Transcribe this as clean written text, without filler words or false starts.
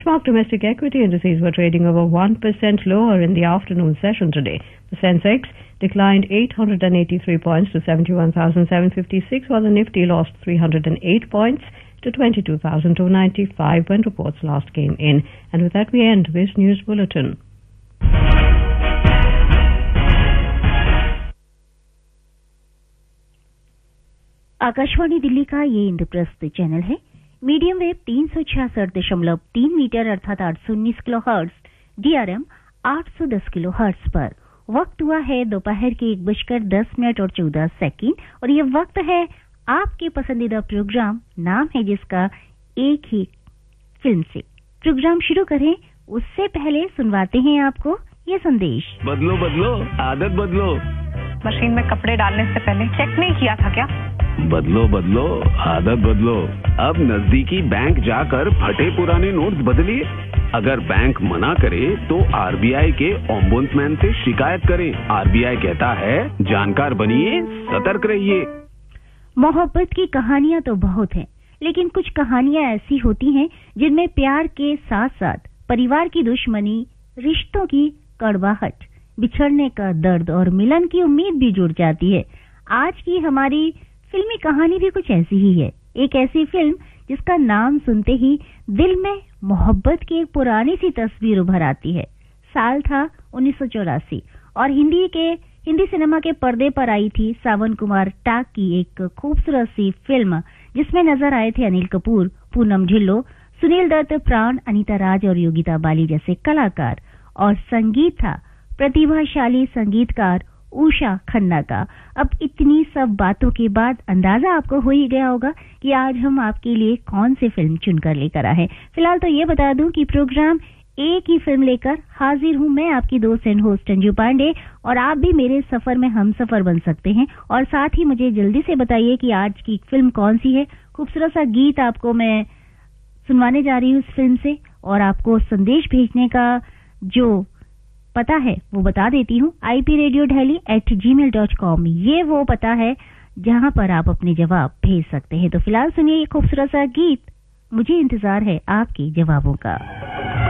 Benchmark domestic equity indices were trading over 1% lower in the afternoon session today. The Sensex declined 883 points to 71,756, while the Nifty lost 308 points to 22,295 when reports last came in. And with that, we end this news bulletin. Akashvani Delhi का ये Indraprastha channel है। Medium wave 366.3 metre अर्थात 819 kilo hertz, DRM 810 kilo hertz पर। वक्त हुआ है दोपहर के 1:10 और ये वक्त है आपके पसंदीदा प्रोग्राम नाम है जिसका एक ही फिल्म से। प्रोग्राम शुरू करें उससे पहले सुनवाते हैं आपको ये संदेश। बदलो बदलो आदत बदलो। मशीन में कपड़े डालने से पहले चेक नहीं किया था क्या? बदलो बदलो आदत बदलो। अब नजदीकी बैंक जाकर फटे पुराने नोट्स बदलिए। अगर बैंक मना करे तो RBI के ओम्बुड्समैन से शिकायत करें। RBI कहता है जानकार बनिए, सतर्क रहिए। मोहब्बत की कहानियां तो बहुत हैं, लेकिन कुछ कहानियां ऐसी होती हैं जिनमें प्यार के साथ साथ परिवार की दुश्मनी, रिश्तों की कड़वाहट, बिछड़ने का दर्द और मिलन की उम्मीद भी जुड़ जाती है। आज की हमारी फिल्मी कहानी भी कुछ ऐसी ही है। एक ऐसी फिल्म जिसका नाम सुनते ही दिल में मोहब्बत की एक पुरानी सी तस्वीर उभर आती है। साल था 1984 और हिंदी सिनेमा के पर्दे पर आई थी सावन कुमार टाक की एक खूबसूरत सी फिल्म जिसमें नजर आए थे अनिल कपूर, पूनम ढिल्लो, सुनील दत्त, प्राण, अनीता राज और योगिता बाली जैसे कलाकार। और संगीत था प्रतिभाशाली संगीतकार उषा खन्ना का। अब इतनी सब बातों के बाद अंदाजा आपको हो ही गया होगा कि आज हम आपके लिए कौन सी फिल्म चुनकर लेकर आए हैं। फिलहाल तो ये बता दूं कि प्रोग्राम एक ही फिल्म लेकर हाजिर हूं मैं, आपकी दोस्त एंड होस्ट अंजू पांडे, और आप भी मेरे सफर में हम सफर बन सकते हैं। और साथ ही मुझे जल्दी से बताइए कि आज की फिल्म कौन सी है। खूबसूरत सा गीत आपको मैं सुनवाने जा रही हूँ इस फिल्म से, और आपको संदेश भेजने का जो पता है वो बता देती हूँ, ipradiodehli@gmail.com। ये वो पता है जहां पर आप अपने जवाब भेज सकते हैं। तो फिलहाल सुनिए ये खूबसूरत सा गीत, मुझे इंतजार है आपके जवाबों का।